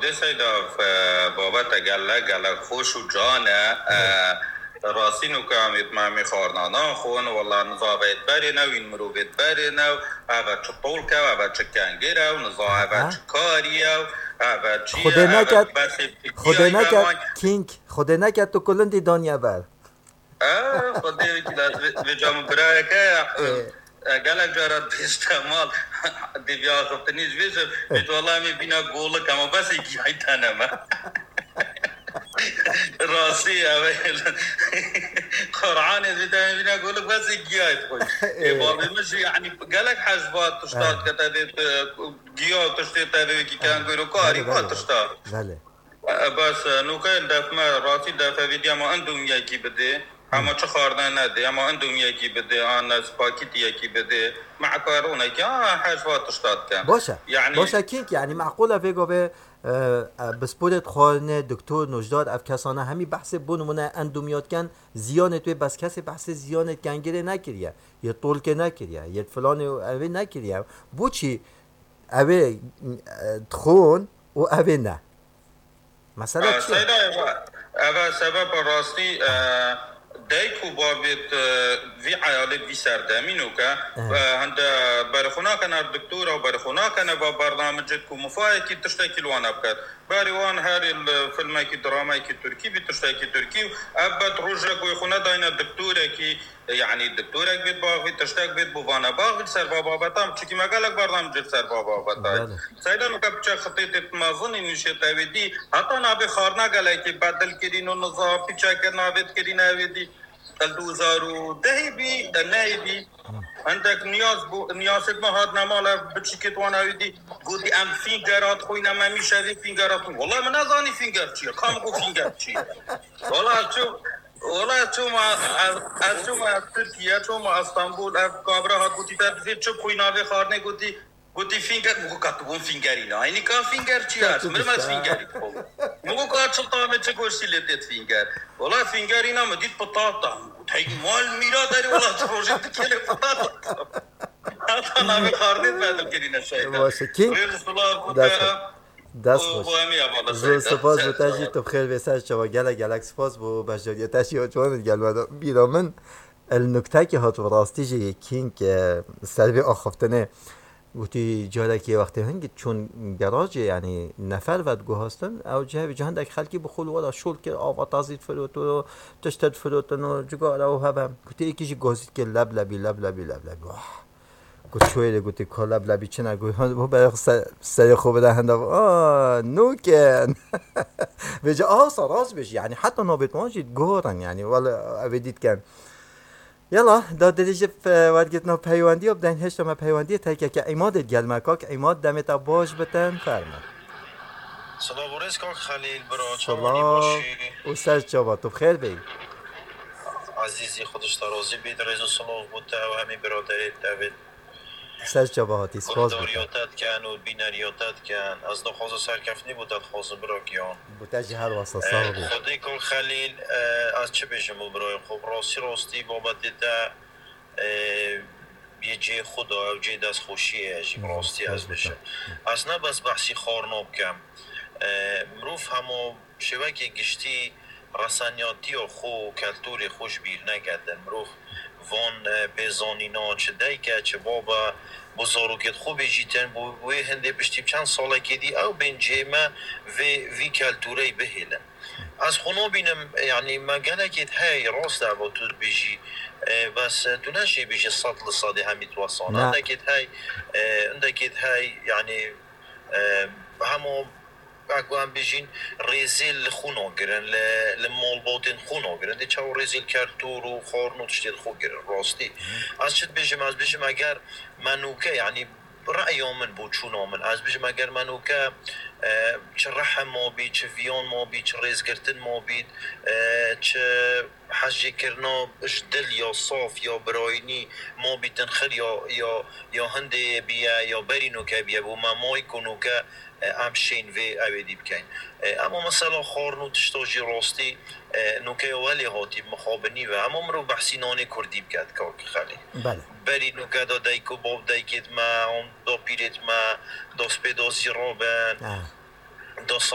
سیدا بابت گله خوش و جانه راستی نو که امید مامی خورنانا خون والله نظابت بری نو این مروبت بری نو اوه چه طول که اوه چه کنگیره و نظابت چه کاریه و چیه خدا نکد کینگ خدا نکد تو کلن دی دانیا بر خدا به جامو برای که گلک جارت استعمال دی بیا خفتنیز بیشم بیت والله می بینا گوله کما بس ایکی های تنم راستی اوه قرآن زیده می بینا گوله بس ایکی های خوش بابی مشی یعنی گلک حجبات تشتاد کتا دید گیاه تشتید تاوی که کنگوی رو کاری با تشتاد بس نوکه دفمه راستی دفعه ویدیا ما اندوم یکی بده اما چه خواردن نده اما اندوم یکی بده آن از پاکیت یکی بده مع کارونه که حجبات تشتاد کن باشه کینک یعنی معقوله بگو به بسپورت خورنه دکتر نجداد اف کسانه همی بحث بونمونه اندومیات کن زیانت و بس کسی بحث زیانت کنگره نکریه یا طول که نکریه یا فلان اوه نکریه بو چی اوه تخون و اوه نه مثلا چیه؟ اوه سبب راستی دایکو بابت وی عیالت وی سردامینو که هند برخونا کنه دکتور و برخونا کنه با برنامجت کو مفاهی که تشتکی لوان ابکد باریوان هاری فیلمه که درامه که ترکی بی تشتکی ترکی ابت روژه کوی خونه داینا دکتوره که یعنی دکتورک بید باغ بید تشتک بید بوانه باغ بید سر بابا بطام چکی مگالک برنامجت سر بابا بطای سایدانو که بچه خطیت مازنی نوشه تاویدی حتی نابی خارنا گله که بدل کرین و نظام پیچه که نابید کرین آویدی 2010 بی نه بی عندك نیازت مهاد نماله بچی که توان آویدی گودی ام فینگرات خوی نمی شدی فینگرات والله من نزانی فینگر چیه کام گو فینگر چیه والله چون از ترکیه چون از استانبول از کابرا ها گوتی تدفید چه خوی ناوی خارنه گوتی فینگر مگو کاتبون فینگری نه اینی که فینگر چی هست مرمز فینگری مگو که چلطامه چه گوشتی لیتت فینگر والله فینگری نمه دید پتاتا تایی مال میرا داری والله تو روژه کلی پتاتا حتی ناوی خارنه بدل کری نشایده باشه کینگ دست خوش زور سپاس بو تاجی تو بخیر بسر شما گلک سپاس بو بشجاریه تاشی ها چوانت گلمه بیرا من النکته که هات و راستی جه کینگ سروی آخفتنه گوتی جاده که وقتی هنگی چون گراج یعنی نفر ود گو هستن او جهان دک خلکی بخول ولا شول که آوا تازید فروتو تشتد فروتن و جگاره و هبم گوتی یکی جی گازید که لب گوت شویده گوتی که لب لبی چه نگوی با برای سری خوب ده هنده نوکن بجا سراز بش یعنی حتی نابت ماجید گورن یعنی والا اویدید کن یلا داد دیجه ورگتنا پیوندی و بدن هشت ما پیوندی تاکه که ایمادت گلمه که ایماد دمت باش بتن فرما سلام بورس کاک خلیل برا چمانی باشی و سر چابا تو بخیر بی عزیزی خودش ترازی بید رزو سلام بوده و همین برادری دوید سر چابا هاتی سپاس بوده گلداریاتت کن و بیناریاتت کن از دخواز سرکفنی بودت خوازم برا گیان بوده جه هر واسه صاحبی خودی کاک خلیل از چه بشم برای خب راستی بابت ده یه جه خدا و جه دست خوشیه جیم راستی از بشه اصلا بس بحثی خارناب کم مروف همو شبکه گشتی رسانیاتی و خو کلتوری خوش بیر نگردن مروف وان بزانینا چه دیگه چه بابا بزرگت خوب جیتن بوی هنده بشتیم چند ساله که دی او بین جیمه وی کلتوری بهیلن از خونو بینم یعنی مگنه که های راست دعوا تو بیجی بس تو نشی بیجی صد همی تواسان اندکت های یعنی همو اگه هم بیجین ریزیل خونو گرن لمال باتن خونو گرن دی چاو ریزیل کرتور و خارنو تشتید خو گرن راستی از چت بیجیم اگر منوکه یعنی رأی من بود چون من از بیشتر اگر منو که چه رحم ما بی چه ویان ما بی چه ریزگرتن ما بید چه حجی کرنا دل یا صاف یا براینی ما بیتن خل یا هنده بیا یا برینو که بیا و ما مای کنو که امشین و اویدی بکن اما مثلا خارنو تشتاجی راستی نوکه ولی هاتی مخابنی و اما مرو بحثی نانه کردی بکد که خالی بری نوکه دا دایکو باب دایکت ما دا پیرت ما دا سپیداسی رابن دا